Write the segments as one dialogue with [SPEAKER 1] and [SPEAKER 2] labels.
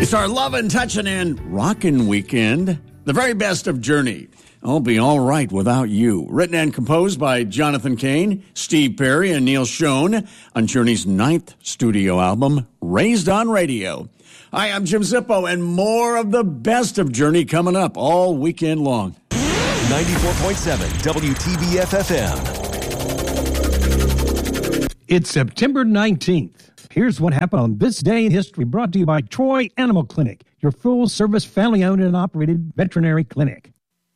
[SPEAKER 1] It's our lovin', touchin', and rockin' weekend. The very best of Journey. I'll Be All Right Without You. Written and composed by Jonathan Cain, Steve Perry, and Neil Schon on Journey's 9th studio album, Raised on Radio. Hi, I'm Jim Zippo, and more of the best of Journey coming up all weekend long.
[SPEAKER 2] 94.7 WTBF-FM.
[SPEAKER 3] It's September 19th. Here's what happened on this day in history, brought to you by Troy Animal Clinic, your full-service, family-owned and operated veterinary clinic.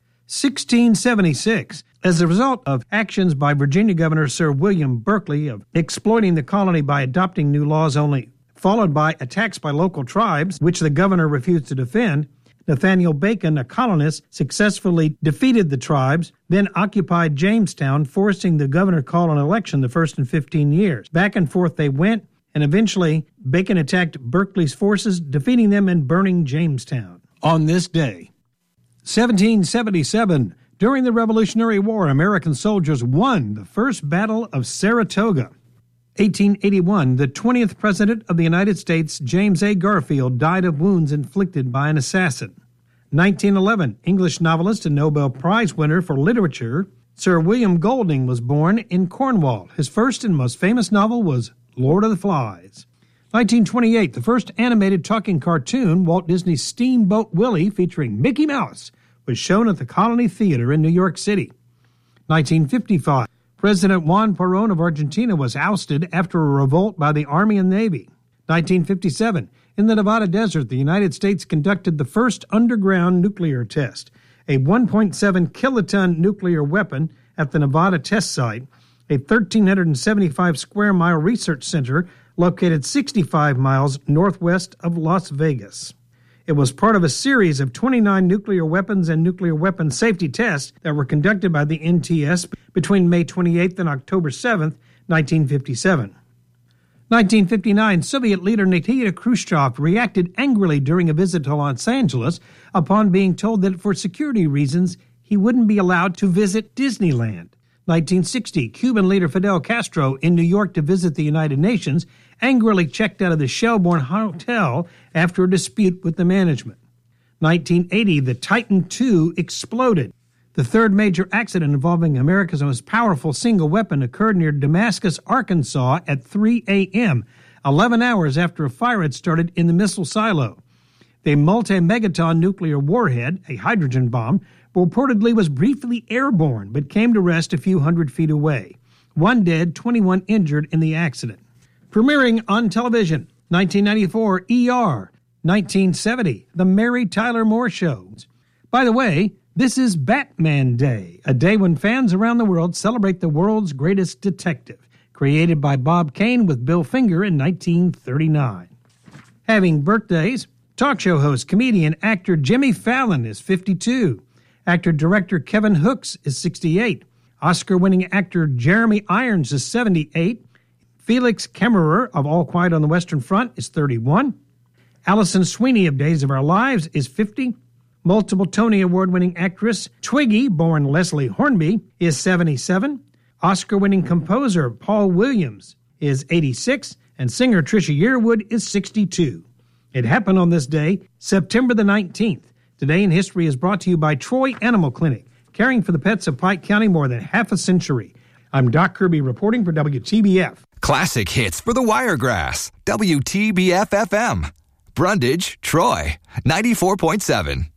[SPEAKER 3] 1676. As a result of actions by Virginia Governor Sir William Berkeley of exploiting the colony by adopting new laws only, followed by attacks by local tribes, which the governor refused to defend, Nathaniel Bacon, a colonist, successfully defeated the tribes, then occupied Jamestown, forcing the governor to call an election the first in 15 years. Back and forth they went, and eventually Bacon attacked Berkeley's forces, defeating them and burning Jamestown. On this day, 1777, during the Revolutionary War, American soldiers won the first Battle of Saratoga. 1881, the 20th President of the United States, James A. Garfield, died of wounds inflicted by an assassin. 1911, English novelist and Nobel Prize winner for literature, Sir William Golding, was born in Cornwall. His first and most famous novel was Lord of the Flies. 1928, the first animated talking cartoon, Walt Disney's Steamboat Willie, featuring Mickey Mouse, was shown at the Colony Theater in New York City. 1955, President Juan Perón of Argentina was ousted after a revolt by the Army and Navy. 1957, in the Nevada desert, the United States conducted the first underground nuclear test, a 1.7 kiloton nuclear weapon at the Nevada test site, a 1,375 square mile research center located 65 miles northwest of Las Vegas. It was part of a series of 29 nuclear weapons and nuclear weapons safety tests that were conducted by the NTS between May 28th and October 7th, 1957. 1959, Soviet leader Nikita Khrushchev reacted angrily during a visit to Los Angeles upon being told that for security reasons he wouldn't be allowed to visit Disneyland. 1960, Cuban leader Fidel Castro, in New York to visit the United Nations, angrily checked out of the Shelbourne Hotel after a dispute with the management. 1980, the Titan II exploded. The third major accident involving America's most powerful single weapon occurred near Damascus, Arkansas at 3 a.m., 11 hours after a fire had started in the missile silo. The multi-megaton nuclear warhead, a hydrogen bomb, reportedly was briefly airborne but came to rest a few hundred feet away. 1 dead, 21 injured in the accident. Premiering on television, 1994, ER. 1970, The Mary Tyler Moore Show. By the way, this is Batman Day, a day when fans around the world celebrate the world's greatest detective, created by Bob Kane with Bill Finger in 1939. Having birthdays, talk show host, comedian, actor Jimmy Fallon is 52. Actor-director Kevin Hooks is 68. Oscar-winning actor Jeremy Irons is 78. Felix Kemmerer of All Quiet on the Western Front is 31. Allison Sweeney of Days of Our Lives is 50. Multiple Tony Award-winning actress Twiggy, born Leslie Hornby, is 77. Oscar-winning composer Paul Williams is 86. And singer Trisha Yearwood is 62. It happened on this day, September the 19th. Today in History is brought to you by Troy Animal Clinic, caring for the pets of Pike County more than half a century. I'm Doc Kirby reporting for WTBF.
[SPEAKER 2] Classic hits for the Wiregrass. WTBF-FM. Brundage, Troy, 94.7.